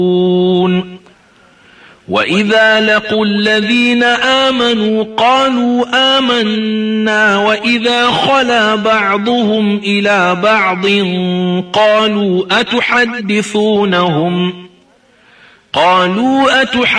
وإذا لقوا الذين آمنوا قالوا آمنا وإذا خلا بعضهم إلى بعض قالوا أتحدثونهم